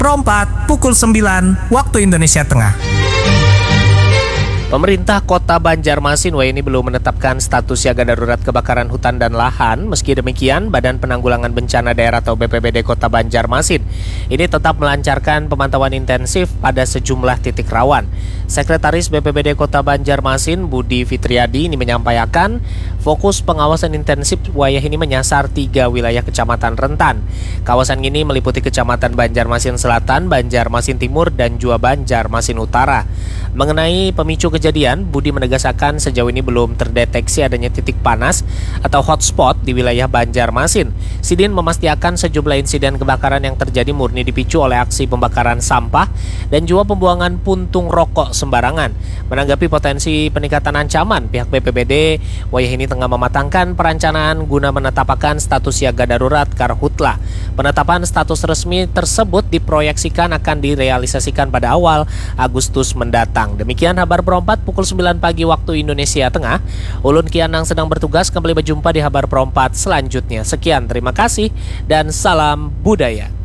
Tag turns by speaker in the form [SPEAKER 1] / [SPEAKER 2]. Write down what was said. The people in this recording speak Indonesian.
[SPEAKER 1] Pro 4 pukul 9 waktu Indonesia Tengah.
[SPEAKER 2] Pemerintah Kota Banjarmasin ini belum menetapkan status siaga darurat kebakaran hutan dan lahan. Meski demikian, Badan Penanggulangan Bencana Daerah atau BPBD Kota Banjarmasin ini tetap melancarkan pemantauan intensif pada sejumlah titik rawan. Sekretaris BPBD Kota Banjarmasin, Budi Fitriadi, ini menyampaikan fokus pengawasan intensif wilayah ini menyasar 3 wilayah kecamatan rentan. Kawasan ini meliputi Kecamatan Banjarmasin Selatan, Banjarmasin Timur, dan juga Banjarmasin Utara. Mengenai pemicu kejadian, Budi menegaskan sejauh ini belum terdeteksi adanya titik panas atau hotspot di wilayah Banjarmasin. Sidin memastikan sejumlah insiden kebakaran yang terjadi murni dipicu oleh aksi pembakaran sampah dan juga pembuangan puntung rokok sembarangan. Menanggapi potensi peningkatan ancaman, pihak BPBD wilayah ini tengah mematangkan perencanaan guna menetapkan status siaga darurat karhutla. Penetapan status resmi tersebut diproyeksikan akan direalisasikan pada awal Agustus mendatang. Demikian kabar Pro 4 pukul 9 pagi waktu Indonesia Tengah. Ulun Kianang sedang bertugas, kembali berjumpa di kabar Pro 4 selanjutnya. Sekian, terima kasih dan salam budaya.